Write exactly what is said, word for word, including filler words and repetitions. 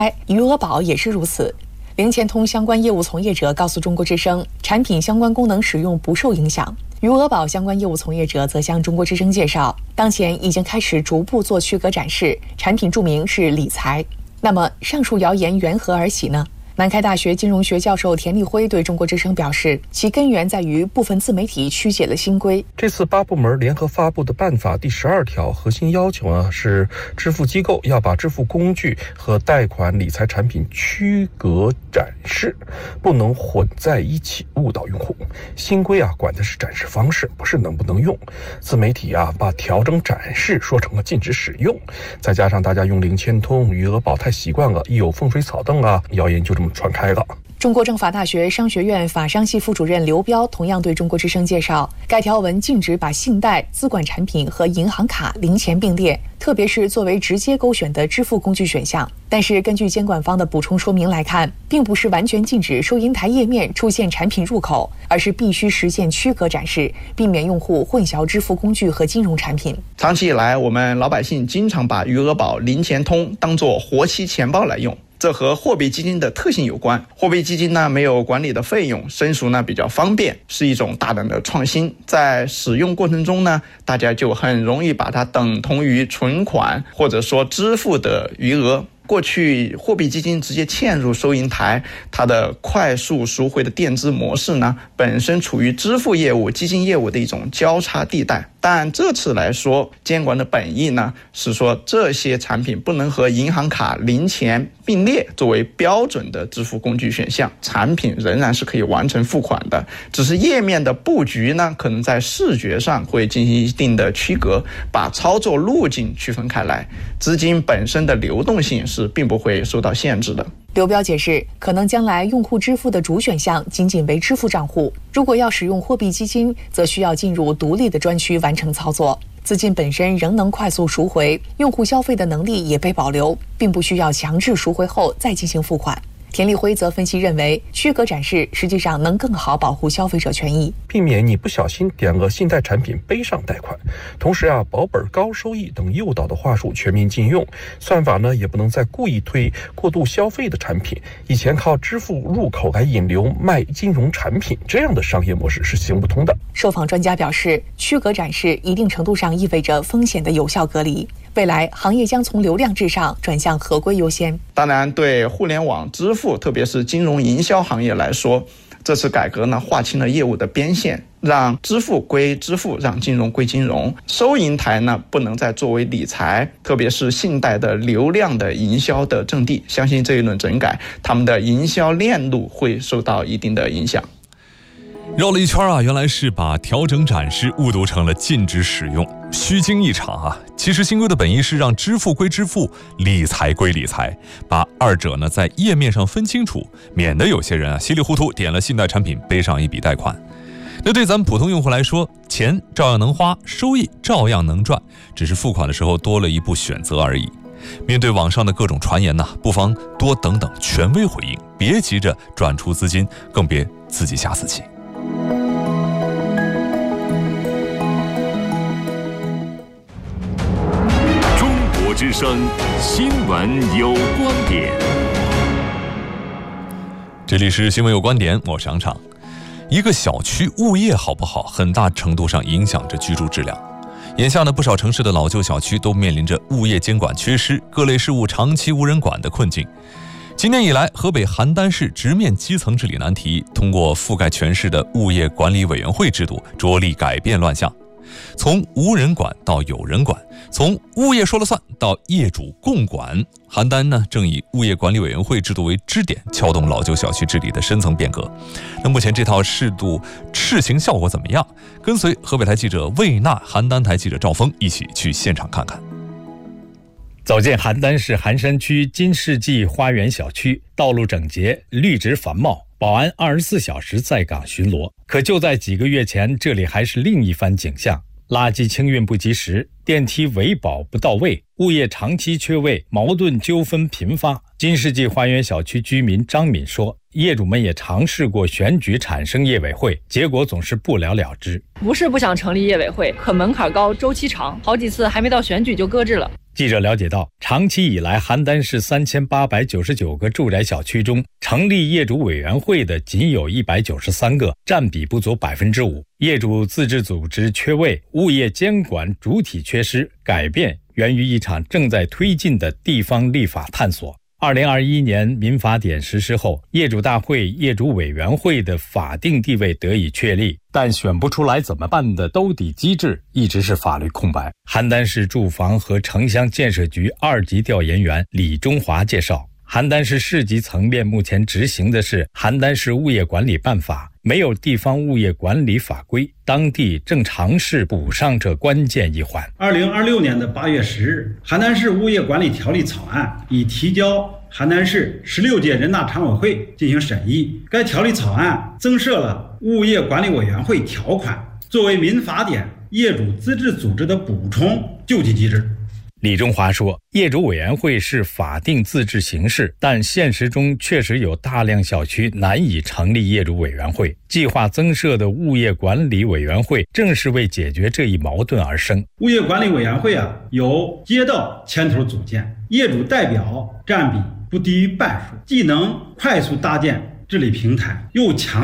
余额宝也是如此。零钱通相关业务从业者告诉中国之声，产品相关功能使用不受影响。余额宝相关业务从业者则向中国之声介绍，当前已经开始逐步做区隔展示，产品注明是理财。那么上述谣言缘何而起呢？南开大学金融学教授田立辉对中国之声表示，其根源在于部分自媒体曲解了新规。 这次八部门联合发布的办法第十二条核心要求呢，是支付机构要把支付工具和贷款理财产品区隔展示，不能混在一起误导用户。新规啊，管的是展示方式，不是能不能用。自媒体啊，把调整展示说成了禁止使用，再加上大家用零钱通、余额宝太习惯了，一有风吹草动啊，谣言就这么传开了。 中国政法大学商学院法商系副主任刘彪同样对中国之声介绍，该条文禁止把信贷、资管产品和银行卡、零钱并列，特别是作为直接勾选的支付工具选项。但是根据监管方的补充说明来看，并不是完全禁止收银台页面出现产品入口，而是必须实现区隔展示，避免用户混淆支付工具和金融产品。 长期以来，我们老百姓经常把余额宝、零钱通当作活期钱包来用，这和货币基金的特性有关。货币基金呢，没有管理的费用，申赎呢比较方便，是一种大胆的创新。在使用过程中呢，大家就很容易把它等同于存款或者说支付的余额。过去货币基金直接嵌入收银台，它的快速赎回的垫资模式呢，本身处于支付业务、基金业务的一种交叉地带。但这次来说，监管的本意呢，是说这些产品不能和银行卡、零钱并列作为标准的支付工具选项，产品仍然是可以完成付款的，只是页面的布局呢，可能在视觉上会进行一定的区隔，把操作路径区分开来，资金本身的流动性是并不会受到限制的。 刘彪解释，可能将来用户支付的主选项仅仅为支付账户，如果要使用货币基金，则需要进入独立的专区完成操作。资金本身仍能快速赎回，用户消费的能力也被保留，并不需要强制赎回后再进行付款。田立辉则分析认为，区隔展示实际上能更好保护消费者权益， 避免你不小心点了信贷产品背上贷款。同时啊，保本高收益等诱导的话术全面禁用，算法呢也不能再故意推过度消费的产品。以前靠支付入口来引流卖金融产品，这样的商业模式是行不通的。 受访专家表示，区隔展示一定程度上意味着风险的有效隔离。未来行业将从流量至上转向合规优先。 当然，对互联网支付，特别是金融营销行业来说，这次改革呢，划清了业务的边线，让支付归支付，让金融归金融。收银台呢，不能再作为理财，特别是信贷的流量的营销的阵地。相信这一轮整改，他们的营销链路会受到一定的影响。 绕了一圈啊，原来是把调整展示误读成了禁止使用，虚惊一场啊！其实新规的本意是让支付归支付，理财归理财，把二者呢在页面上分清楚，免得有些人啊稀里糊涂点了信贷产品背上一笔贷款。那对咱们普通用户来说，钱照样能花，收益照样能赚，只是付款的时候多了一步选择而已。面对网上的各种传言呢，不妨多等等权威回应，别急着转出资金，更别自己吓自己。 之声新闻有观点， 这里是新闻有观点，我是杨畅。一个小区物业好不好，很大程度上影响着居住质量。眼下呢，不少城市的老旧小区都面临着物业监管缺失、各类事务长期无人管的困境。今年以来，河北邯郸市直面基层治理难题，通过覆盖全市的物业管理委员会制度，着力改变乱象。从无人管到有人管，从物业说了算到业主共管，邯郸呢正以物业管理委员会制度为支点，撬动老旧小区治理的深层变革。那目前这套制度试行效果怎么样？跟随河北台记者魏娜、邯郸台记者赵峰一起去现场看看。 走进邯郸市寒山区金世纪花园小区，道路整洁，绿植繁茂，保安二十四小时在岗巡逻。可就在几个月前，这里还是另一番景象：垃圾清运不及时，电梯维保不到位，物业长期缺位，矛盾纠纷频发。金世纪花园小区居民张敏说，业主们也尝试过选举产生业委会，结果总是不了了之。 不是不想成立业委会，可门槛高，周期长，好几次还没到选举就搁置了。 记者了解到，长期以来，邯郸市三千八百九十九个住宅小区中，成立业主委员会的仅有一百九十三个，占比不足百分之五。业主自治组织缺位，物业监管主体缺失，改变源于一场正在推进的地方立法探索。二零二一年民法典实施后，业主大会、业主委员会的法定地位得以确立，但选不出来怎么办的兜底机制一直是法律空白。邯郸市住房和城乡建设局二级调研员李中华介绍，邯郸市市级层面目前执行的是邯郸市物业管理办法，没有地方物业管理法规，当地正尝试补上这关键一环。 二零二六年的八月十日，邯郸市物业管理条例草案已提交邯郸市十六届人大常委会进行审议。该条例草案增设了物业管理委员会条款，作为民法典业主资质组织的补充救济机制。 李中华说，业主委员会是法定自治形式，但现实中确实有大量小区难以成立业主委员会。计划增设的物业管理委员会正是为解决这一矛盾而生。 物业管理委员会啊，由街道牵头组建，业主代表占比不低于半数，既能快速搭建治理平台，又强